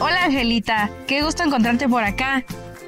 Hola, Angelita. Qué gusto encontrarte por acá.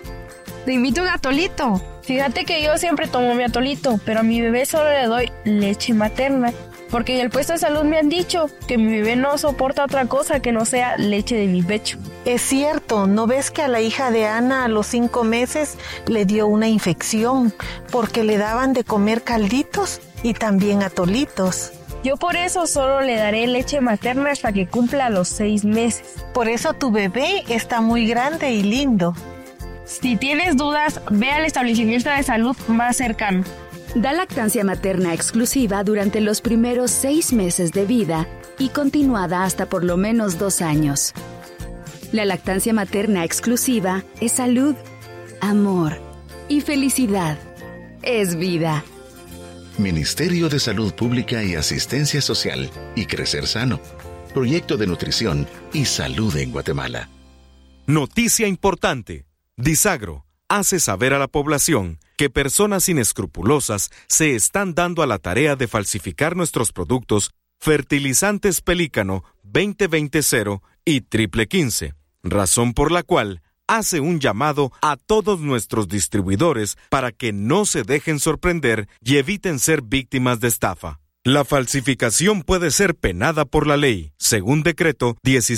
Te invito a un atolito. Fíjate que yo siempre tomo mi atolito, pero a mi bebé solo le doy leche materna. Porque en el puesto de salud me han dicho que mi bebé no soporta otra cosa que no sea leche de mi pecho. Es cierto, ¿no ves que a la hija de Ana a los 5 meses le dio una infección porque le daban de comer calditos y también atolitos? Yo por eso solo le daré leche materna hasta que cumpla los 6 meses. Por eso tu bebé está muy grande y lindo. Si tienes dudas, ve al establecimiento de salud más cercano. Da lactancia materna exclusiva durante los primeros 6 meses de vida y continuada hasta por lo menos 2 años. La lactancia materna exclusiva es salud, amor y felicidad. Es vida. Ministerio de Salud Pública y Asistencia Social y Crecer Sano. Proyecto de Nutrición y Salud en Guatemala. Noticia importante. Disagro hace saber a la población que personas inescrupulosas se están dando a la tarea de falsificar nuestros productos fertilizantes Pelícano 2020 y Triple 15, razón por la cual hace un llamado a todos nuestros distribuidores para que no se dejen sorprender y eviten ser víctimas de estafa. La falsificación puede ser penada por la ley, según decreto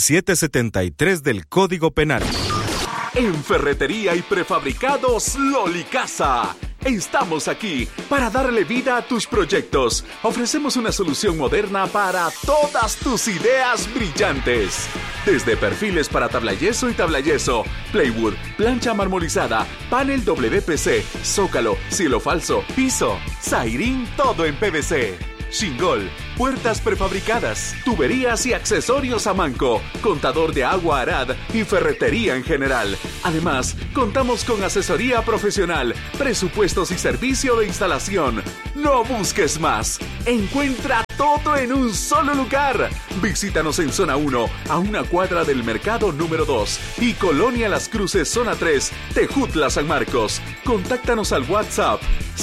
1773 del Código Penal. En Ferretería y Prefabricados Lolicasa. Estamos aquí para darle vida a tus proyectos. Ofrecemos una solución moderna para todas tus ideas brillantes. Desde perfiles para tablayeso y tablayeso, plywood, plancha marmorizada, panel WPC, zócalo, cielo falso, piso, zairín, todo en PVC. Shingol, puertas prefabricadas, tuberías y accesorios a manco, contador de agua Arad y ferretería en general. Además, contamos con asesoría profesional, presupuestos y servicio de instalación. No busques más. Encuentra todo en un solo lugar. Visítanos en Zona 1, a una cuadra del Mercado número 2 y Colonia Las Cruces, Zona 3, Tejutla, San Marcos. Contáctanos al WhatsApp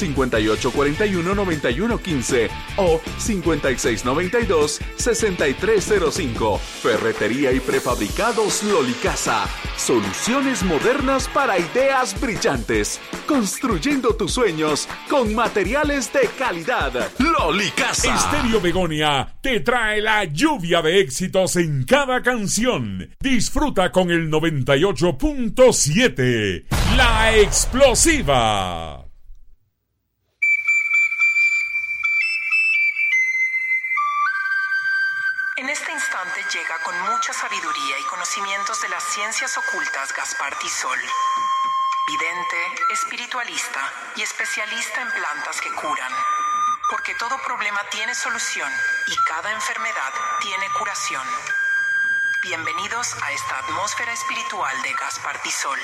5841-9115 o 5692-6305. Ferretería y Prefabricados Lolicasa. Soluciones modernas para ideas brillantes. Construyendo tus sueños con materiales de calidad. Lolicasa. Estéreo Begonia te trae la lluvia de éxitos en cada canción. Disfruta con el 98.7. La Explosiva. En este instante llega con mucha sabiduría y conocimientos de las ciencias ocultas Gaspar Tisol. Vidente, espiritualista y especialista en plantas que curan. Porque todo problema tiene solución y cada enfermedad tiene curación. Bienvenidos a esta atmósfera espiritual de Gaspar Tisol.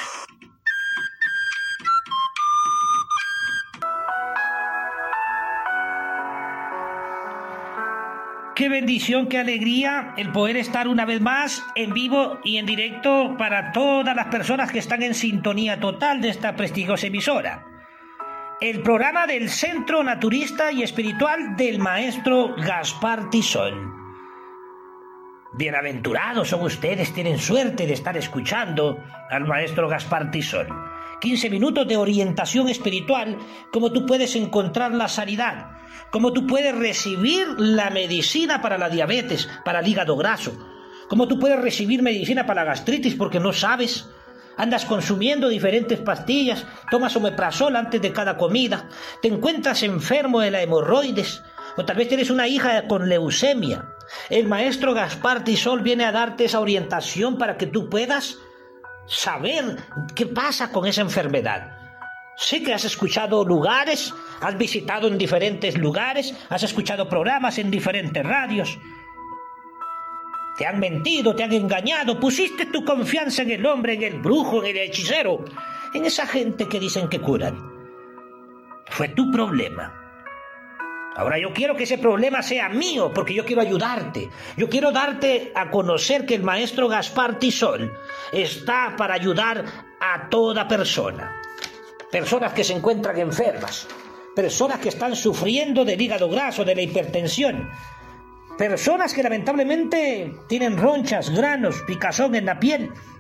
Qué bendición, qué alegría el poder estar una vez más en vivo y en directo para todas las personas que están en sintonía total de esta prestigiosa emisora. El programa del Centro Naturista y Espiritual del Maestro Gaspar Tisol. Bienaventurados son ustedes, tienen suerte de estar escuchando al Maestro Gaspar Tisol. 15 minutos de orientación espiritual, cómo tú puedes encontrar la sanidad, cómo tú puedes recibir la medicina para la diabetes, para el hígado graso, cómo tú puedes recibir medicina para la gastritis porque no sabes, andas consumiendo diferentes pastillas, tomas omeprazol antes de cada comida, te encuentras enfermo de la hemorroides, o tal vez tienes una hija con leucemia. El maestro Gaspar Tisol viene a darte esa orientación para que tú puedas saber qué pasa con esa enfermedad. Sé que has escuchado lugares, has visitado en diferentes lugares, has escuchado programas en diferentes radios. Te han mentido, te han engañado, pusiste tu confianza en el hombre, en el brujo, en el hechicero, en esa gente que dicen que curan. Fue tu problema. Ahora yo quiero que ese problema sea mío, porque yo quiero ayudarte. Yo quiero darte a conocer que el maestro Gaspar Tisol está para ayudar a toda persona. Personas que se encuentran enfermas, personas que están sufriendo del hígado graso, de la hipertensión, personas que lamentablemente tienen ronchas, granos, picazón en la piel,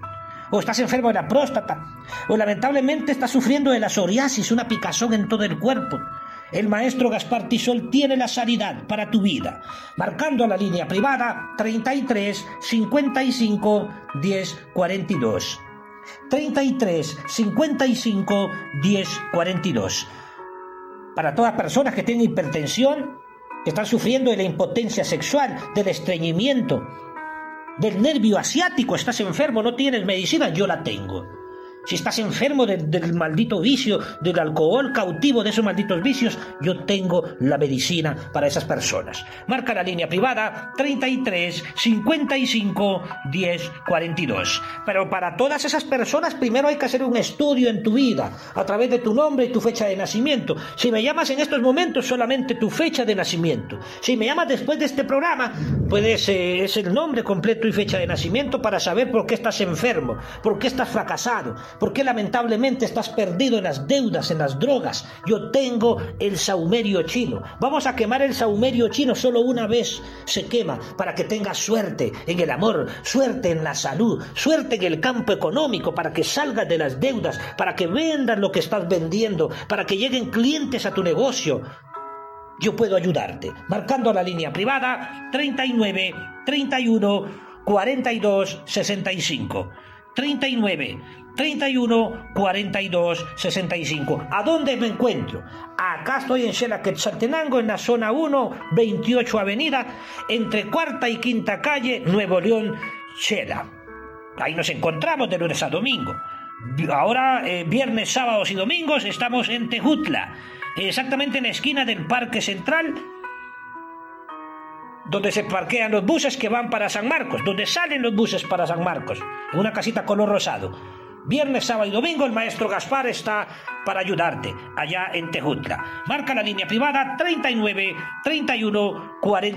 o estás enfermo de la próstata, o lamentablemente estás sufriendo de la psoriasis, una picazón en todo el cuerpo. El maestro Gaspar Tisol tiene la sanidad para tu vida, marcando a la línea privada 33 55 10 42. 33 55 10 42. Para todas personas que tienen hipertensión, que están sufriendo de la impotencia sexual, del estreñimiento, del nervio asiático, estás enfermo, no tienes medicina, yo la tengo. Si estás enfermo del maldito vicio, del alcohol, cautivo de esos malditos vicios, yo tengo la medicina para esas personas. Marca la línea privada 33 55 10 42. Pero para todas esas personas primero hay que hacer un estudio en tu vida, a través de tu nombre y tu fecha de nacimiento. Si me llamas en estos momentos, solamente tu fecha de nacimiento. Si me llamas después de este programa, es el nombre completo y fecha de nacimiento para saber por qué estás enfermo, por qué estás fracasado, por qué lamentablemente estás perdido en las deudas, en las drogas. Yo tengo el saumerio chino. Vamos a quemar el saumerio chino, solo una vez se quema, para que tengas suerte en el amor, suerte en la salud, suerte en el campo económico, para que salgas de las deudas, para que vendas lo que estás vendiendo, para que lleguen clientes a tu negocio. Yo puedo ayudarte, marcando la línea privada 39 31 42 65. 39 31 42 65. ¿A dónde me encuentro? Acá estoy en Xela Quetzaltenango, en la zona 1, 28 Avenida, entre cuarta y quinta calle, Nuevo León, Xela. Ahí nos encontramos de lunes a domingo. Ahora, viernes, sábados y domingos, estamos en Tejutla, exactamente en la esquina del Parque Central, donde se parquean los buses que van para San Marcos, donde salen los buses para San Marcos, en una casita color rosado. Viernes, sábado y domingo el maestro Gaspar está para ayudarte allá en Tejutla. Marca la línea privada 39 31 40.